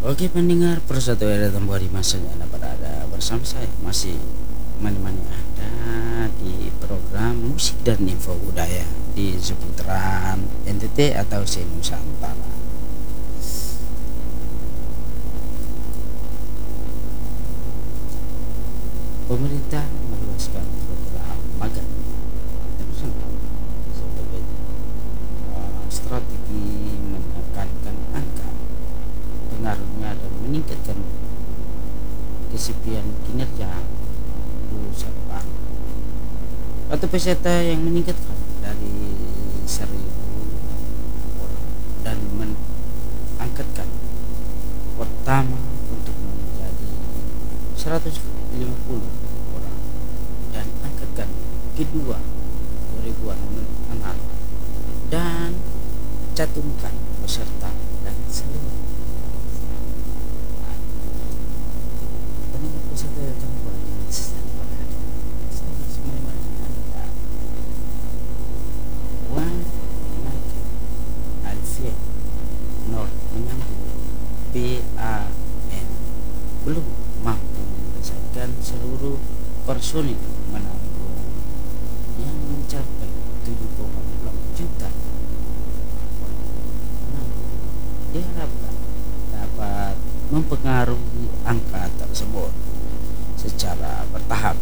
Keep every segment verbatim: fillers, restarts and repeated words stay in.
Oke pendengar Persatu R R Tempoh di masanya Anda berada bersama saya masih menemani Anda di program musik dan info budaya di seputaran N T T atau Nusantara. Pemerintah meluaskan program magang internasional sebagai uh, strategi menekankan angka pengaruhnya dan meningkatkan kesepian kinerja lulusan baru atau peserta yang meningkatkan dari seribu orang dan mengangkatkan pertama untuk menjadi seratus lima puluh orang dan angkatkan kedua dua ribuan anak dan cantumkan peserta dan seluruh pendengar peserta yang terbuat di sana berada saya masih menemani Anda Wan Naga Alfian Nur menyambung B A N belum mampu menyelesaikan seluruh personil menanggung yang mencapai tujuh koma dua juta. Nah, diharapkan dapat mempengaruhi angka tersebut secara bertahap.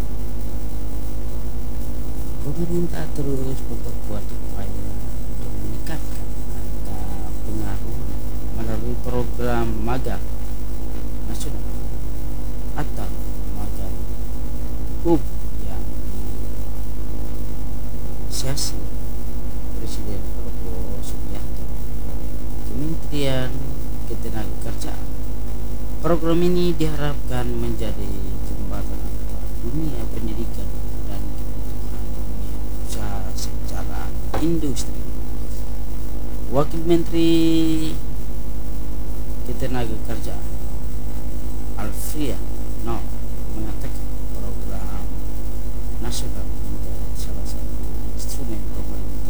Pemerintah terus memperkuat upaya untuk meningkatkan angka pengaruh melalui program magang nasional atau magang hub yang diinisiasi Presiden Prabowo Subianto, Kementerian Ketenagakerjaan. Program ini diharapkan menjadi jembatan antara dunia pendidikan dan kebutuhan dunia usaha secara industri. Wakil Menteri Ketenagakerjaan Alfian